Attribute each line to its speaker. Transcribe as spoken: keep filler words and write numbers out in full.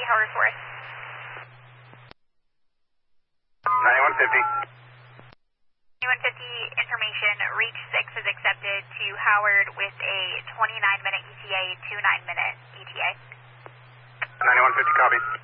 Speaker 1: Howard Forest.
Speaker 2: ninety-one fifty.
Speaker 1: ninety-one fifty information, reach six is accepted to Howard with a twenty-nine minute E T A, two nine minute E T A.
Speaker 2: ninety-one fifty, copy.